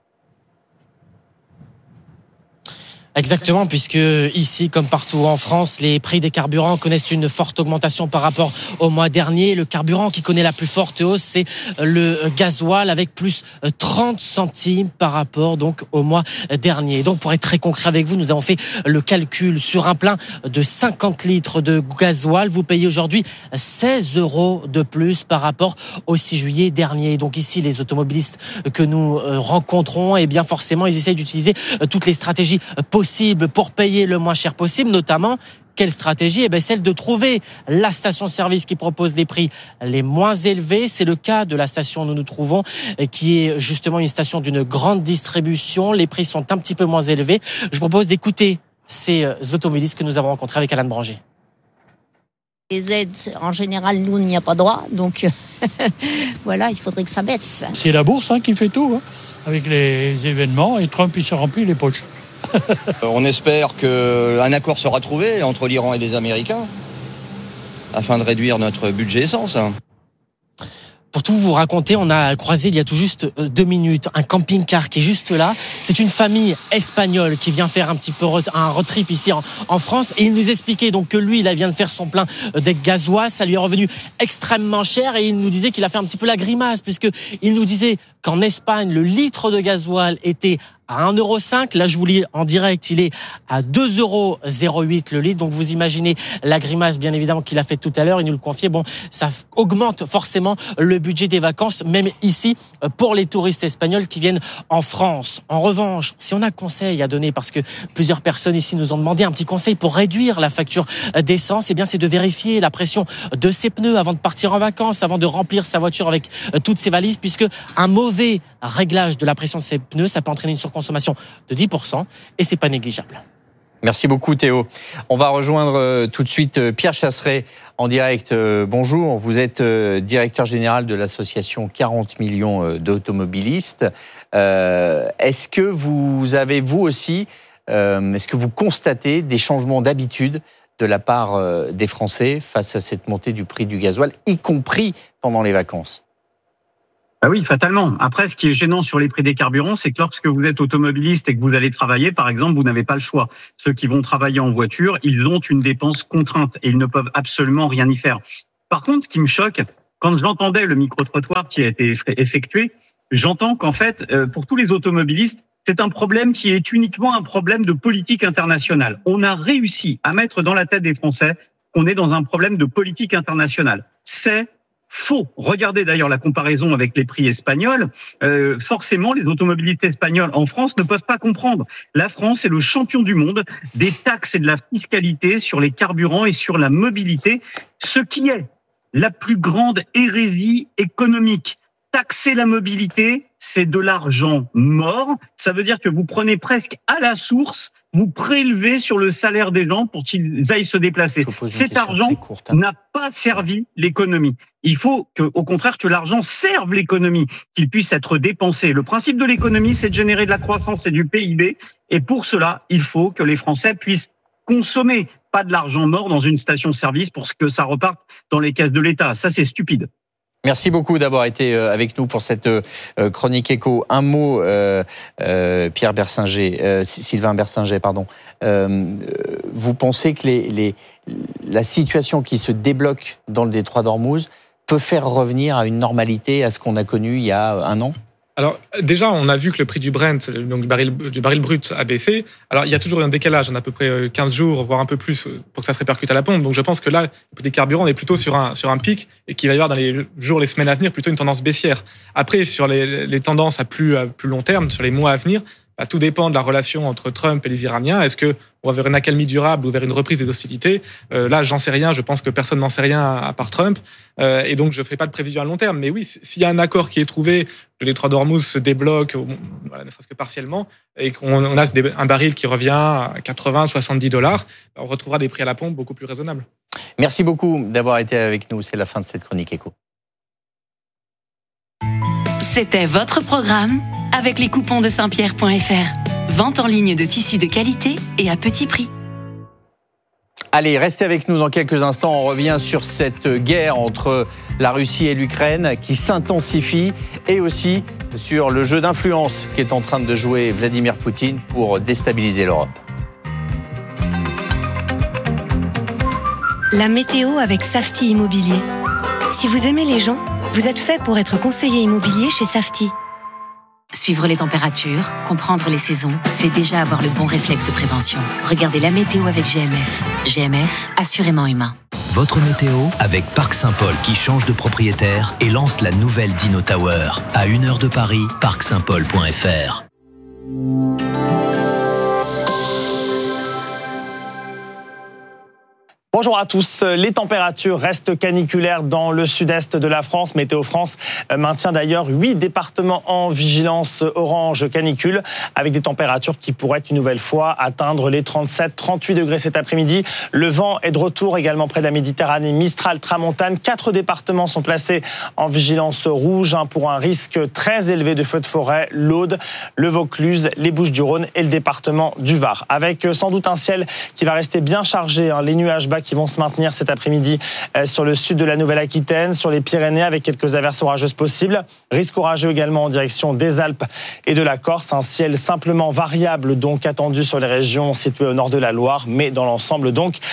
Exactement, puisque ici, comme partout en France, les prix des carburants connaissent une forte augmentation par rapport au mois dernier. Le carburant qui connaît la plus forte hausse, c'est le gasoil avec plus 30 centimes par rapport donc au mois dernier. Donc, pour être très concret avec vous, nous avons fait le calcul sur un plein de 50 litres de gasoil. Vous payez aujourd'hui 16 € de plus par rapport au 6 juillet dernier. Donc ici, les automobilistes que nous rencontrons, eh bien forcément, ils essayent d'utiliser toutes les stratégies possible pour payer le moins cher possible, notamment quelle stratégie? Celle de trouver la station-service qui propose les prix les moins élevés. C'est le cas de la station où nous nous trouvons, qui est justement une station d'une grande distribution. Les prix sont un petit peu moins élevés. Je propose d'écouter ces automobilistes que nous avons rencontrés avec Alain Branger. Les aides, en général, nous, on n'y a pas droit. Donc, voilà, il faudrait que ça baisse. C'est la bourse qui fait tout, avec les événements. Et Trump, il se remplit les poches. On espère qu'un accord sera trouvé entre l'Iran et les Américains afin de réduire notre budget essence. Pour tout vous raconter, on a croisé il y a tout juste 2 minutes un camping-car qui est juste là. C'est une famille espagnole qui vient faire un petit peu un road trip ici en France. Et il nous expliquait donc que lui, il vient de faire son plein de gasoil. Ça lui est revenu extrêmement cher. Et il nous disait qu'il a fait un petit peu la grimace, puisqu'il nous disait qu'en Espagne, le litre de gasoil était à 1,05 €. Là, je vous lis en direct, il est à 2,08 € le litre. Donc, vous imaginez la grimace, bien évidemment, qu'il a fait tout à l'heure. Il nous le confiait. Bon, ça augmente forcément le budget des vacances, même ici, pour les touristes espagnols qui viennent en France. En revanche, si on a conseil à donner, parce que plusieurs personnes ici nous ont demandé un petit conseil pour réduire la facture d'essence, eh bien, c'est de vérifier la pression de ses pneus avant de partir en vacances, avant de remplir sa voiture avec toutes ses valises, puisque un mauvais réglage de la pression de ses pneus, ça peut entraîner une surconsommation de 10% et c'est pas négligeable. Merci beaucoup Théo. On va rejoindre tout de suite Pierre Chasseret en direct. Bonjour, vous êtes directeur général de l'association 40 millions d'automobilistes. Est-ce que vous avez, vous aussi, est-ce que vous constatez des changements d'habitude de la part des Français face à cette montée du prix du gasoil, y compris pendant les vacances ? Ah oui, fatalement. Après, ce qui est gênant sur les prix des carburants, c'est que lorsque vous êtes automobiliste et que vous allez travailler, par exemple, vous n'avez pas le choix. Ceux qui vont travailler en voiture, ils ont une dépense contrainte et ils ne peuvent absolument rien y faire. Par contre, ce qui me choque, quand j'entendais le micro-trottoir qui a été effectué, j'entends qu'en fait, pour tous les automobilistes, c'est un problème qui est uniquement un problème de politique internationale. On a réussi à mettre dans la tête des Français qu'on est dans un problème de politique internationale. C'est faux. Regardez d'ailleurs la comparaison avec les prix espagnols. Forcément, les automobilistes espagnols en France ne peuvent pas comprendre. La France est le champion du monde des taxes et de la fiscalité sur les carburants et sur la mobilité, ce qui est la plus grande hérésie économique. Taxer la mobilité, c'est de l'argent mort. Ça veut dire que vous prenez presque à la source, vous prélevez sur le salaire des gens pour qu'ils aillent se déplacer. Cet argent n'a pas servi l'économie. Il faut au contraire que l'argent serve l'économie, qu'il puisse être dépensé. Le principe de l'économie, c'est de générer de la croissance et du PIB. Et pour cela, il faut que les Français puissent consommer, pas de l'argent mort dans une station-service pour que ça reparte dans les caisses de l'État. Ça, c'est stupide. Merci beaucoup d'avoir été avec nous pour cette chronique éco. Un mot, Pierre Bersinger, Sylvain Bersinger, pardon. Vous pensez que la situation qui se débloque dans le détroit d'Ormuz peut faire revenir à une normalité, à ce qu'on a connu il y a un an ? Alors déjà, on a vu que le prix du Brent, donc du baril brut, a baissé. Alors il y a toujours un décalage, on a à peu près 15 jours, voire un peu plus, pour que ça se répercute à la pompe. Donc je pense que là, le prix des carburants, on est plutôt sur un pic et qu'il va y avoir dans les jours, les semaines à venir, plutôt une tendance baissière. Après, sur les tendances à plus long terme, sur les mois à venir, tout dépend de la relation entre Trump et les Iraniens. Est-ce qu'on va vers une accalmie durable ou vers une reprise des hostilités ? Là, j'en sais rien. Je pense que personne n'en sait rien à part Trump. Et donc, je ne fais pas de prévision à long terme. Mais oui, s'il y a un accord qui est trouvé, le détroit d'Ormuz se débloque, ne serait-ce que partiellement, et qu'on a un baril qui revient à 80, 70 $, on retrouvera des prix à la pompe beaucoup plus raisonnables. Merci beaucoup d'avoir été avec nous. C'est la fin de cette chronique éco. C'était votre programme avec les coupons de Saint-Pierre.fr. Vente en ligne de tissus de qualité et à petit prix. Allez, restez avec nous dans quelques instants. On revient sur cette guerre entre la Russie et l'Ukraine qui s'intensifie et aussi sur le jeu d'influence qu'est en train de jouer Vladimir Poutine pour déstabiliser l'Europe. La météo avec Safety Immobilier. Si vous aimez les gens, vous êtes fait pour être conseiller immobilier chez Safety. Suivre les températures, comprendre les saisons, c'est déjà avoir le bon réflexe de prévention. Regardez la météo avec GMF. GMF, assurément humain. Votre météo avec Parc Saint-Paul qui change de propriétaire et lance la nouvelle Dino Tower. À 1 heure de Paris, parcsaintpaul.fr. Bonjour à tous. Les températures restent caniculaires dans le sud-est de la France. Météo France maintient d'ailleurs 8 départements en vigilance orange canicule avec des températures qui pourraient une nouvelle fois atteindre les 37-38 degrés cet après-midi. Le vent est de retour également près de la Méditerranée. Mistral, Tramontane. 4 départements sont placés en vigilance rouge pour un risque très élevé de feux de forêt. L'Aude, le Vaucluse, les Bouches-du-Rhône et le département du Var. Avec sans doute un ciel qui va rester bien chargé. Les nuages bas qui vont se maintenir cet après-midi sur le sud de la Nouvelle-Aquitaine, sur les Pyrénées avec quelques averses orageuses possibles. Risque orageux également en direction des Alpes et de la Corse. Un ciel simplement variable donc attendu sur les régions situées au nord de la Loire, mais dans l'ensemble donc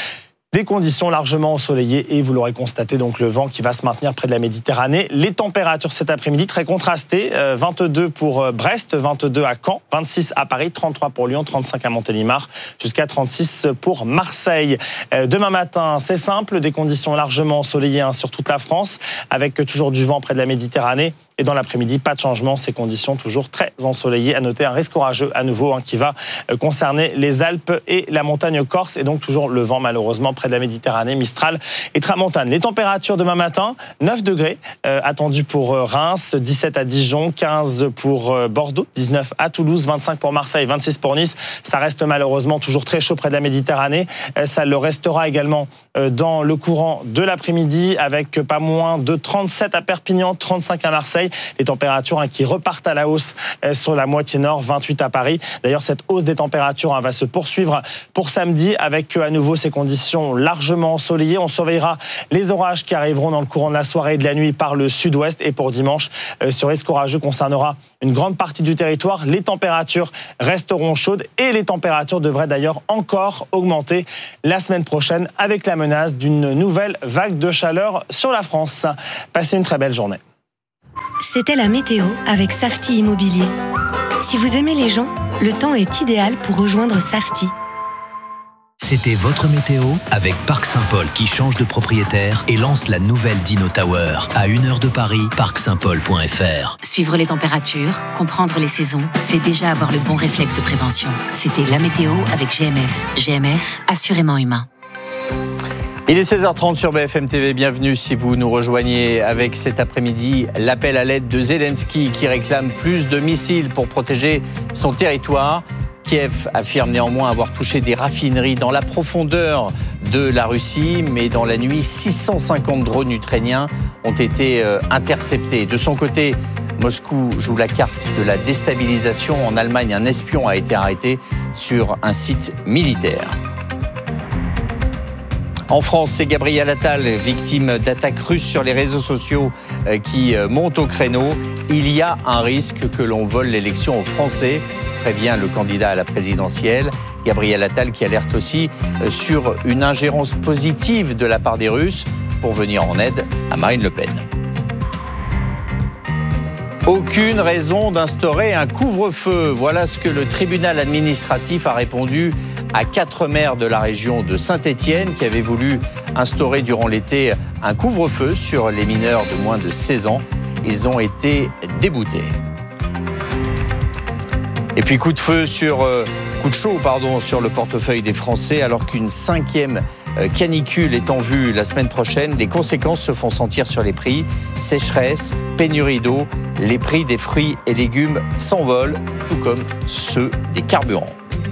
Des conditions largement ensoleillées et vous l'aurez constaté, donc le vent qui va se maintenir près de la Méditerranée. Les températures cet après-midi très contrastées, 22 pour Brest, 22 à Caen, 26 à Paris, 33 pour Lyon, 35 à Montélimar, jusqu'à 36 pour Marseille. Demain matin, c'est simple, des conditions largement ensoleillées sur toute la France, avec toujours du vent près de la Méditerranée. Et dans l'après-midi, pas de changement, ces conditions toujours très ensoleillées. À noter un risque orageux à nouveau qui va concerner les Alpes et la montagne corse. Et donc toujours le vent malheureusement près de la Méditerranée, Mistral et Tramontane. Les températures demain matin, 9 degrés attendus pour Reims, 17 à Dijon, 15 pour Bordeaux, 19 à Toulouse, 25 pour Marseille, 26 pour Nice. Ça reste malheureusement toujours très chaud près de la Méditerranée. Ça le restera également dans le courant de l'après-midi avec pas moins de 37 à Perpignan, 35 à Marseille. Les températures qui repartent à la hausse sur la moitié nord, 28 à Paris. D'ailleurs, cette hausse des températures va se poursuivre pour samedi avec à nouveau ces conditions largement ensoleillées. On surveillera les orages qui arriveront dans le courant de la soirée et de la nuit par le sud-ouest. Et pour dimanche, ce risque orageux concernera une grande partie du territoire. Les températures resteront chaudes et les températures devraient d'ailleurs encore augmenter la semaine prochaine avec la menace d'une nouvelle vague de chaleur sur la France. Passez une très belle journée. C'était la météo avec Safety Immobilier. Si vous aimez les gens, le temps est idéal pour rejoindre Safety. C'était votre météo avec Parc Saint-Paul qui change de propriétaire et lance la nouvelle Dino Tower. À 1 heure de Paris, parcsaintpaul.fr. Suivre les températures, comprendre les saisons, c'est déjà avoir le bon réflexe de prévention. C'était la météo avec GMF. GMF, assurément humain. Il est 16h30 sur BFM TV, bienvenue si vous nous rejoignez avec cet après-midi l'appel à l'aide de Zelensky qui réclame plus de missiles pour protéger son territoire. Kiev affirme néanmoins avoir touché des raffineries dans la profondeur de la Russie, mais dans la nuit, 650 drones ukrainiens ont été interceptés. De son côté, Moscou joue la carte de la déstabilisation. En Allemagne, un espion a été arrêté sur un site militaire. En France, c'est Gabriel Attal, victime d'attaques russes sur les réseaux sociaux qui monte au créneau. Il y a un risque que l'on vole l'élection aux Français, prévient le candidat à la présidentielle. Gabriel Attal qui alerte aussi sur une ingérence positive de la part des Russes pour venir en aide à Marine Le Pen. Aucune raison d'instaurer un couvre-feu. Voilà ce que le tribunal administratif a répondu à 4 maires de la région de Saint-Étienne qui avaient voulu instaurer durant l'été un couvre-feu sur les mineurs de moins de 16 ans. Ils ont été déboutés. Et puis coup de chaud sur le portefeuille des Français alors qu'une 5e canicule est en vue la semaine prochaine. Les conséquences se font sentir sur les prix. Sécheresse, pénurie d'eau, les prix des fruits et légumes s'envolent, tout comme ceux des carburants.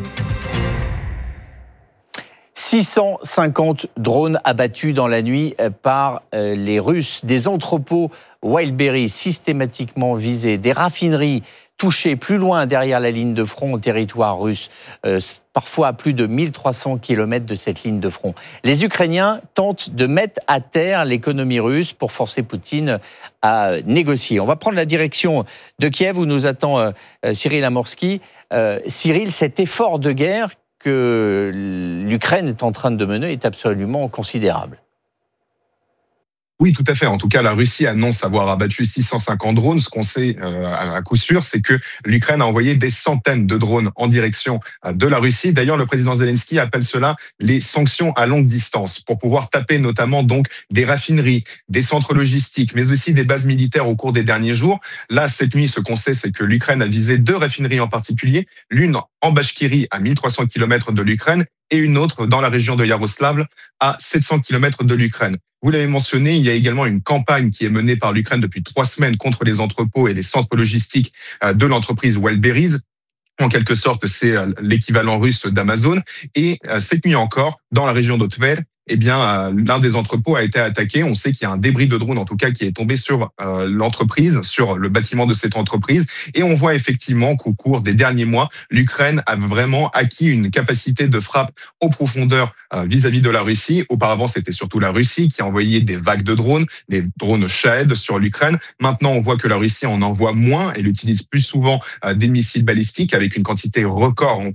650 drones abattus dans la nuit par les Russes. Des entrepôts Wildberry systématiquement visés. Des raffineries touchées plus loin derrière la ligne de front au territoire russe. Parfois à plus de 1300 km de cette ligne de front. Les Ukrainiens tentent de mettre à terre l'économie russe pour forcer Poutine à négocier. On va prendre la direction de Kiev où nous attend Cyril Amorsky. Cyril, cet effort de guerre que l'Ukraine est en train de mener est absolument considérable. Oui, tout à fait. En tout cas, la Russie annonce avoir abattu 650 drones. Ce qu'on sait à coup sûr, c'est que l'Ukraine a envoyé des centaines de drones en direction de la Russie. D'ailleurs, le président Zelensky appelle cela les sanctions à longue distance pour pouvoir taper notamment donc des raffineries, des centres logistiques, mais aussi des bases militaires au cours des derniers jours. Là, cette nuit, ce qu'on sait, c'est que l'Ukraine a visé 2 raffineries en particulier, l'une en Bachkirie à 1300 km de l'Ukraine et une autre dans la région de Yaroslavl à 700 km de l'Ukraine. Vous l'avez mentionné, il y a également une campagne qui est menée par l'Ukraine depuis 3 semaines contre les entrepôts et les centres logistiques de l'entreprise Wildberries. En quelque sorte, c'est l'équivalent russe d'Amazon. Et cette nuit encore, dans la région de Tver, l'un des entrepôts a été attaqué. On sait qu'il y a un débris de drone, en tout cas, qui est tombé sur l'entreprise, sur le bâtiment de cette entreprise. Et on voit effectivement qu'au cours des derniers mois, l'Ukraine a vraiment acquis une capacité de frappe en profondeur vis-à-vis de la Russie. Auparavant, c'était surtout la Russie qui envoyait des vagues de drones, des drones Shahed sur l'Ukraine. Maintenant, on voit que la Russie en envoie moins. Elle utilise plus souvent des missiles balistiques avec une quantité record envoyée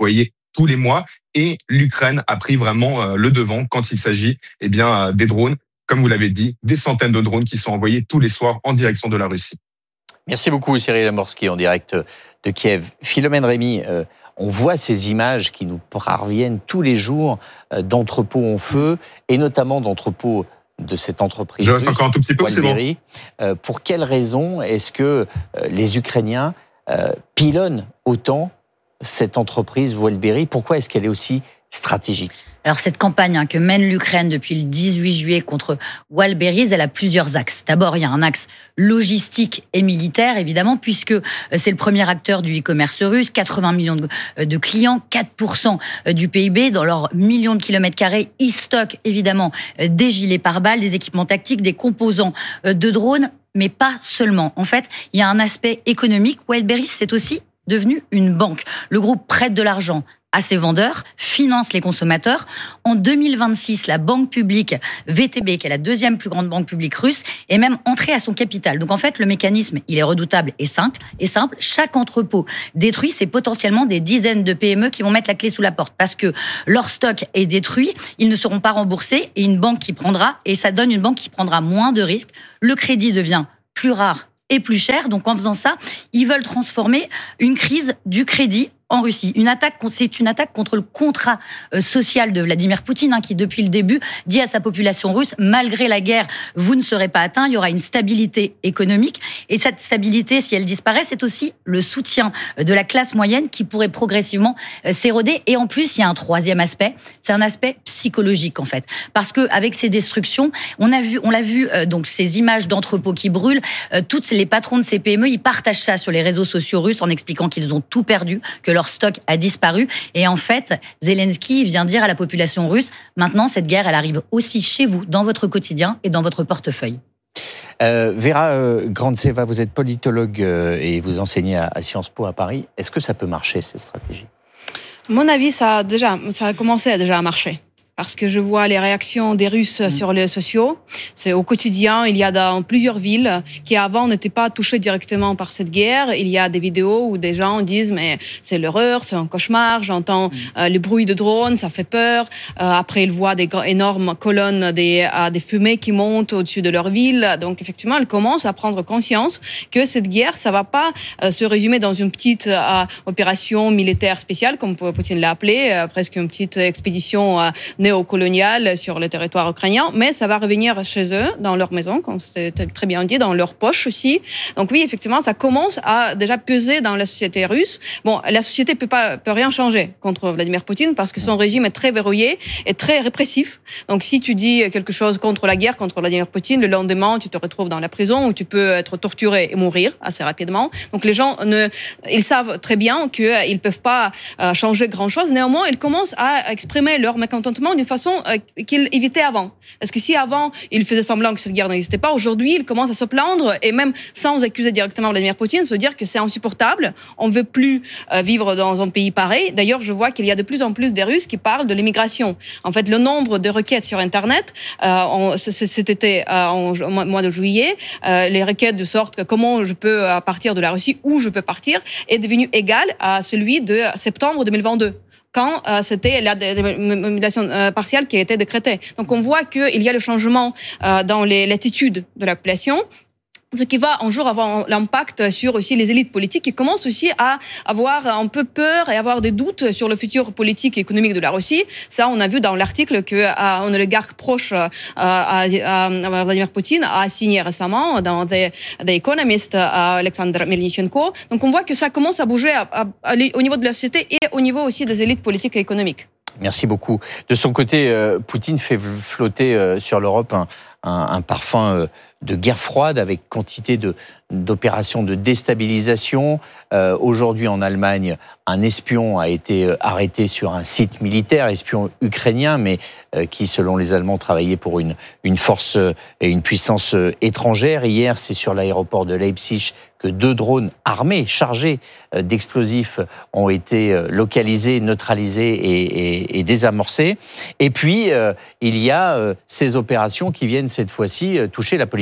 tous les mois. Et l'Ukraine a pris vraiment le devant quand il s'agit des drones. Comme vous l'avez dit, des centaines de drones qui sont envoyés tous les soirs en direction de la Russie. Merci beaucoup Cyril Amorski en direct de Kiev. Philomène Rémy, on voit ces images qui nous parviennent tous les jours d'entrepôts en feu et notamment d'entrepôts de cette entreprise. Je reste encore un tout petit peu, c'est bon. Pour quelles raisons est-ce que les Ukrainiens pilonnent autant cette entreprise Wildberry? Pourquoi est-ce qu'elle est aussi stratégique? Alors cette campagne que mène l'Ukraine depuis le 18 juillet contre Wildberries, elle a plusieurs axes. D'abord, il y a un axe logistique et militaire, évidemment, puisque c'est le premier acteur du e-commerce russe, 80 millions de clients, 4% du PIB, dans leurs millions de kilomètres carrés. Ils stockent évidemment des gilets pare-balles, des équipements tactiques, des composants de drones, mais pas seulement. En fait, il y a un aspect économique. Wildberries, c'est aussi devenu une banque. Le groupe prête de l'argent à ses vendeurs, finance les consommateurs. En 2026, la banque publique VTB, qui est la deuxième plus grande banque publique russe, est même entrée à son capital. Donc en fait, le mécanisme, il est redoutable et simple. Chaque entrepôt détruit, c'est potentiellement des dizaines de PME qui vont mettre la clé sous la porte parce que leur stock est détruit, ils ne seront pas remboursés et une banque qui prendra, et ça donne une banque qui prendra moins de risques. Le crédit devient plus rare et plus cher. Donc en faisant ça, ils veulent transformer une crise du crédit en Russie. C'est une attaque contre le contrat social de Vladimir Poutine, qui depuis le début dit à sa population russe, malgré la guerre, vous ne serez pas atteints, il y aura une stabilité économique. Et cette stabilité, si elle disparaît, c'est aussi le soutien de la classe moyenne qui pourrait progressivement s'éroder. Et en plus, il y a un troisième aspect, c'est un aspect psychologique en fait. Parce qu'avec ces destructions, on l'a vu, donc ces images d'entrepôts qui brûlent, toutes les patrons de ces PME, ils partagent ça sur les réseaux sociaux russes en expliquant qu'ils ont tout perdu, que leur stock a disparu. Et en fait, Zelensky vient dire à la population russe, maintenant, cette guerre, elle arrive aussi chez vous, dans votre quotidien et dans votre portefeuille. Vera Grandseva, vous êtes politologue et vous enseignez à Sciences Po à Paris. Est-ce que ça peut marcher, cette stratégie? À mon avis, ça a commencé à marcher. Parce que je vois les réactions des Russes sur les sociaux. C'est au quotidien, il y a dans plusieurs villes qui avant n'étaient pas touchées directement par cette guerre. Il y a des vidéos où des gens disent mais c'est l'horreur, c'est un cauchemar. J'entends les bruits de drones, ça fait peur. Après, ils voient des énormes colonnes, des fumées qui montent au-dessus de leur ville. Donc effectivement, ils commencent à prendre conscience que cette guerre, ça va pas se résumer dans une petite opération militaire spéciale, comme Poutine l'a appelé, presque une petite expédition néocoloniale sur le territoire ukrainien, mais ça va revenir chez eux, dans leur maison, comme c'était très bien dit, dans leur poche aussi. Donc oui, effectivement, ça commence à déjà peser dans la société russe. Bon, la société peut rien changer contre Vladimir Poutine parce que son régime est très verrouillé et très répressif. Donc si tu dis quelque chose contre la guerre, contre Vladimir Poutine, le lendemain, tu te retrouves dans la prison où tu peux être torturé et mourir assez rapidement. Donc les gens, ils savent très bien qu'ils peuvent pas changer grand-chose. Néanmoins, ils commencent à exprimer leur mécontentement d'une façon qu'ils évitaient avant. Parce que si avant, ils faisaient semblant que cette guerre n'existait pas, aujourd'hui, ils commencent à se plaindre et même sans accuser directement Vladimir Poutine, se dire que c'est insupportable, on ne veut plus vivre dans un pays pareil. D'ailleurs, je vois qu'il y a de plus en plus des Russes qui parlent de l'immigration. En fait, le nombre de requêtes sur Internet, cet été, en mois de juillet, les requêtes de sorte que comment je peux partir de la Russie, où je peux partir, est devenu égal à celui de septembre 2022. Quand c'était la mobilisation partielle qui a été décrétée. Donc on voit qu'il y a le changement dans l'attitude de la population, ce qui va un jour avoir l'impact sur aussi les élites politiques qui commencent aussi à avoir un peu peur et avoir des doutes sur le futur politique et économique de la Russie. Ça, on a vu dans l'article qu'un oligarque proche à Vladimir Poutine a signé récemment dans The Economist, Alexander Melnichenko. Donc on voit que ça commence à bouger au niveau de la société et au niveau aussi des élites politiques et économiques. Merci beaucoup. De son côté, Poutine fait flotter sur l'Europe un parfum de guerre froide avec quantité d'opérations de déstabilisation. Aujourd'hui, en Allemagne, un espion a été arrêté sur un site militaire, espion ukrainien, mais qui, selon les Allemands, travaillait pour une force et une puissance étrangère. Hier, c'est sur l'aéroport de Leipzig que 2 drones armés, chargés d'explosifs, ont été localisés, neutralisés et désamorcés. Et puis, il y a ces opérations qui viennent cette fois-ci toucher la politique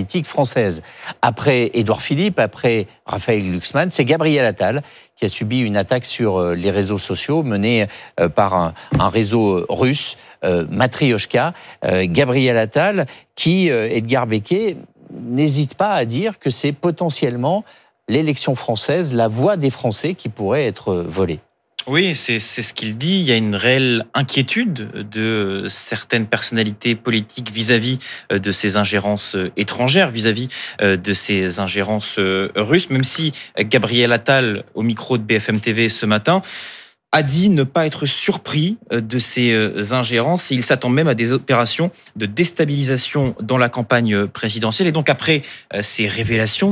politique française. Après Édouard Philippe, après Raphaël Glucksmann, c'est Gabriel Attal qui a subi une attaque sur les réseaux sociaux menée par un réseau russe, Matryoshka. Gabriel Attal qui, Edgar Becquet, n'hésite pas à dire que c'est potentiellement l'élection française, la voix des Français qui pourrait être volée. Oui, c'est ce qu'il dit. Il y a une réelle inquiétude de certaines personnalités politiques vis-à-vis de ces ingérences étrangères, vis-à-vis de ces ingérences russes, même si Gabriel Attal, au micro de BFM TV ce matin, a dit ne pas être surpris de ces ingérences et il s'attend même à des opérations de déstabilisation dans la campagne présidentielle. Et donc après ces révélations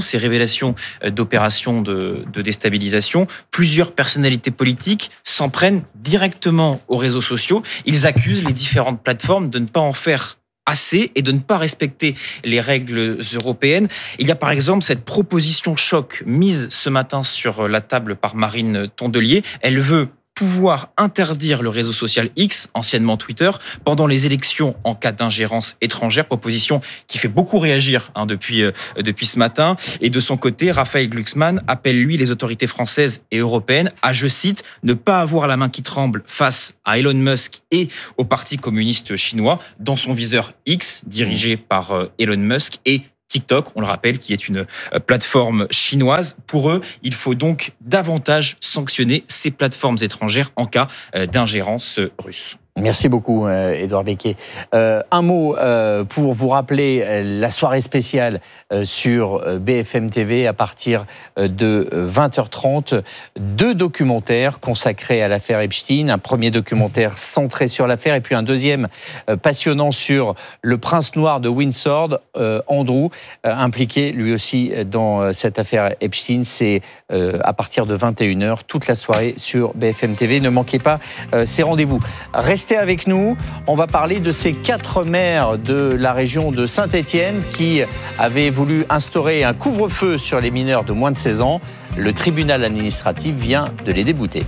d'opérations de déstabilisation, plusieurs personnalités politiques s'en prennent directement aux réseaux sociaux. Ils accusent les différentes plateformes de ne pas en faire assez et de ne pas respecter les règles européennes. Il y a par exemple cette proposition choc mise ce matin sur la table par Marine Tondelier. Elle veut pouvoir interdire le réseau social X, anciennement Twitter, pendant les élections en cas d'ingérence étrangère, proposition qui fait beaucoup réagir depuis ce matin. Et de son côté, Raphaël Glucksmann appelle, lui, les autorités françaises et européennes à, je cite, ne pas avoir la main qui tremble face à Elon Musk et au Parti communiste chinois, dans son viseur X, dirigé par Elon Musk, et TikTok, on le rappelle, qui est une plateforme chinoise. Pour eux, il faut donc davantage sanctionner ces plateformes étrangères en cas d'ingérence russe. Merci beaucoup, Édouard Becquet. Un mot pour vous rappeler la soirée spéciale sur BFM TV à partir de 20h30. 2 documentaires consacrés à l'affaire Epstein. Un premier documentaire centré sur l'affaire et puis un deuxième passionnant sur le prince noir de Windsor, Andrew, impliqué lui aussi dans cette affaire Epstein. C'est à partir de 21h, toute la soirée sur BFM TV. Ne manquez pas ces rendez-vous. Restez avec nous, on va parler de ces 4 maires de la région de Saint-Étienne qui avaient voulu instaurer un couvre-feu sur les mineurs de moins de 16 ans. Le tribunal administratif vient de les débouter.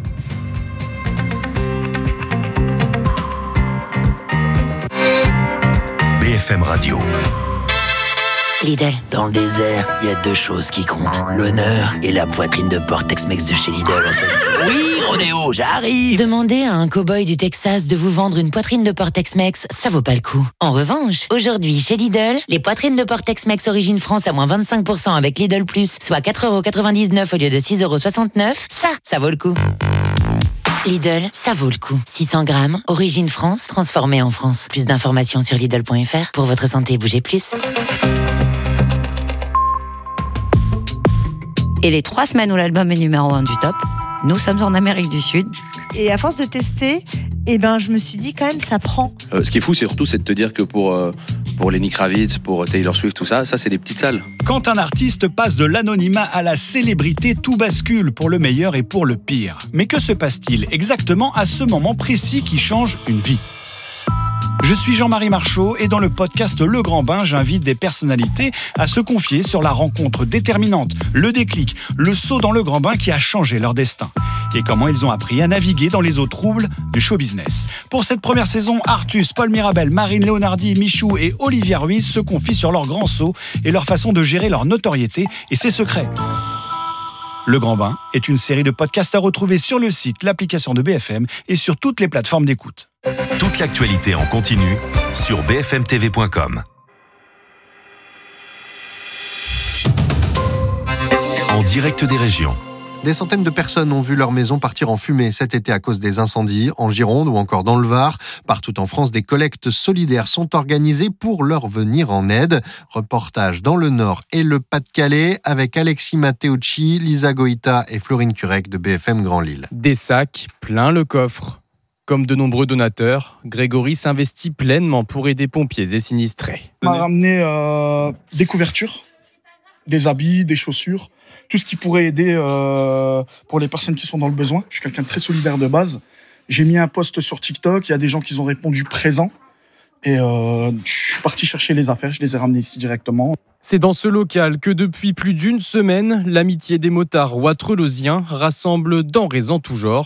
BFM Radio. Lidl. Dans le désert, il y a 2 choses qui comptent. L'honneur et la poitrine de porc Tex-Mex de chez Lidl. Oui, Rodéo, j'arrive. Demander à un cow-boy du Texas de vous vendre une poitrine de porc Tex-Mex, ça vaut pas le coup. En revanche, aujourd'hui, chez Lidl, les poitrines de porc Tex-Mex origine France à moins 25% avec Lidl+, soit 4,99€ au lieu de 6,69€, ça vaut le coup. Lidl, ça vaut le coup. 600 grammes, origine France, transformée en France. Plus d'informations sur Lidl.fr. Pour votre santé, bougez plus. Et les 3 semaines où l'album est numéro 1 du top, nous sommes en Amérique du Sud. Et à force de tester, je me suis dit quand même, ça prend. Ce qui est fou, c'est surtout de te dire que pour Lenny Kravitz, pour Taylor Swift, tout ça, c'est des petites salles. Quand un artiste passe de l'anonymat à la célébrité, tout bascule pour le meilleur et pour le pire. Mais que se passe-t-il exactement à ce moment précis qui change une vie ? Je suis Jean-Marie Marchaud et dans le podcast Le Grand Bain, j'invite des personnalités à se confier sur la rencontre déterminante, le déclic, le saut dans le grand bain qui a changé leur destin et comment ils ont appris à naviguer dans les eaux troubles du show business. Pour cette première saison, Artus, Paul Mirabel, Marine Leonardi, Michou et Olivia Ruiz se confient sur leur grand saut et leur façon de gérer leur notoriété et ses secrets. Le Grand Bain est une série de podcasts à retrouver sur le site, l'application de BFM et sur toutes les plateformes d'écoute. Toute l'actualité en continu sur bfmtv.com. En direct des régions. Des centaines de personnes ont vu leur maison partir en fumée cet été à cause des incendies, en Gironde ou encore dans le Var. Partout en France, des collectes solidaires sont organisées pour leur venir en aide. Reportage dans le Nord et le Pas-de-Calais avec Alexis Matteucci, Lisa Goïta et Florine Curec de BFM Grand Lille. Des sacs plein le coffre. Comme de nombreux donateurs, Grégory s'investit pleinement pour aider pompiers et sinistrés. On m'a ramené des couvertures, des habits, des chaussures, tout ce qui pourrait aider pour les personnes qui sont dans le besoin. Je suis quelqu'un de très solidaire de base. J'ai mis un post sur TikTok, il y a des gens qui ont répondu présent. Et je suis parti chercher les affaires, je les ai ramenées ici directement. C'est dans ce local que depuis plus d'une semaine, l'amitié des motards ouatrelosiens rassemble denrées en tout genre.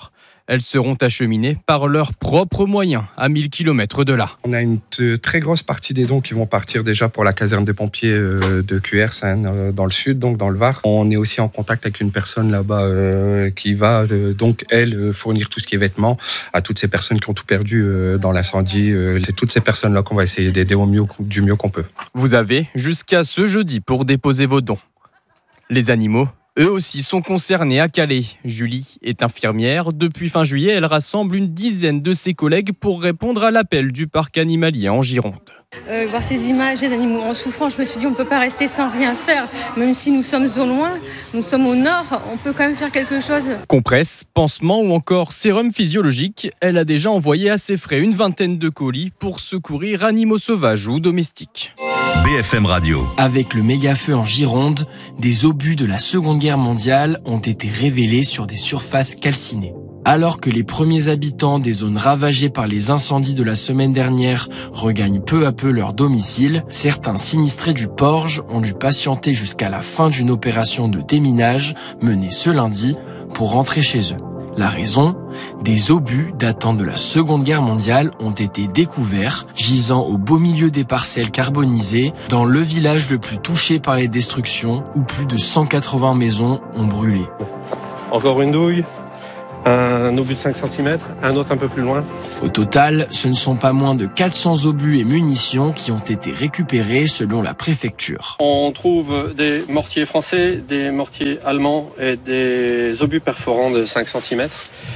Elles seront acheminées par leurs propres moyens à 1000 km de là. On a une très grosse partie des dons qui vont partir déjà pour la caserne des pompiers de QR, dans le sud, donc dans le Var. On est aussi en contact avec une personne là-bas qui va donc, elle, fournir tout ce qui est vêtements à toutes ces personnes qui ont tout perdu dans l'incendie. C'est toutes ces personnes-là qu'on va essayer d'aider du mieux qu'on peut. Vous avez jusqu'à ce jeudi pour déposer vos dons. Les animaux, eux aussi, sont concernés à Calais. Julie est infirmière. Depuis fin juillet, elle rassemble une dizaine de ses collègues pour répondre à l'appel du parc animalier en Gironde. Voir ces images des animaux en souffrance, je me suis dit on ne peut pas rester sans rien faire. Même si nous sommes au loin, nous sommes au nord, on peut quand même faire quelque chose. Compresses, pansements ou encore sérum physiologique, elle a déjà envoyé à ses frais une vingtaine de colis pour secourir animaux sauvages ou domestiques. BFM Radio. Avec le méga-feu en Gironde, des obus de la Seconde Guerre mondiale ont été révélés sur des surfaces calcinées. Alors que les premiers habitants des zones ravagées par les incendies de la semaine dernière regagnent peu à peu leur domicile, certains sinistrés du Porge ont dû patienter jusqu'à la fin d'une opération de déminage menée ce lundi pour rentrer chez eux. La raison ? Des obus datant de la Seconde Guerre mondiale ont été découverts, gisant au beau milieu des parcelles carbonisées, dans le village le plus touché par les destructions, où plus de 180 maisons ont brûlé. Encore une douille, un obus de 5 cm, un autre un peu plus loin. Au total, ce ne sont pas moins de 400 obus et munitions qui ont été récupérés selon la préfecture. On trouve des mortiers français, des mortiers allemands et des obus perforants de 5 cm.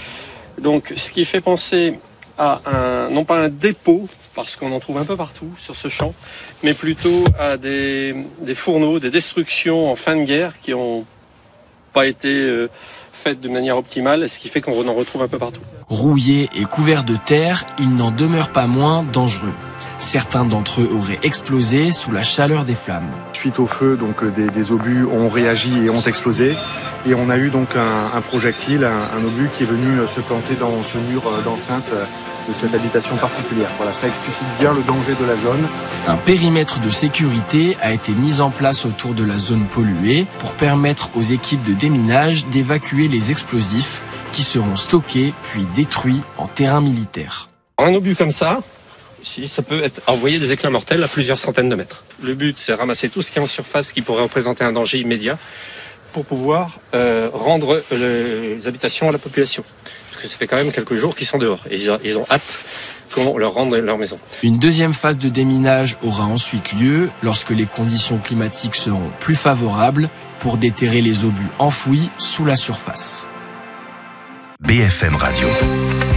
Donc, ce qui fait penser à non pas un dépôt, parce qu'on en trouve un peu partout sur ce champ, mais plutôt à des fourneaux, des destructions en fin de guerre qui n'ont pas été faites de manière optimale, ce qui fait qu'on en retrouve un peu partout. Rouillés et couverts de terre, ils n'en demeurent pas moins dangereux. Certains d'entre eux auraient explosé sous la chaleur des flammes. Suite au feu, donc des obus ont réagi et ont explosé. Et on a eu donc un projectile, un obus qui est venu se planter dans ce mur d'enceinte de cette habitation particulière. Voilà, ça explicite bien le danger de la zone. Un périmètre de sécurité a été mis en place autour de la zone polluée pour permettre aux équipes de déminage d'évacuer les explosifs qui seront stockés puis détruits en terrain militaire. Un obus comme ça, ça peut envoyer des éclats mortels à plusieurs centaines de mètres. Le but, c'est ramasser tout ce qui est en surface qui pourrait représenter un danger immédiat pour pouvoir rendre les habitations à la population. Parce que ça fait quand même quelques jours qu'ils sont dehors et ils ont hâte qu'on leur rende leur maison. Une deuxième phase de déminage aura ensuite lieu lorsque les conditions climatiques seront plus favorables pour déterrer les obus enfouis sous la surface. BFM Radio.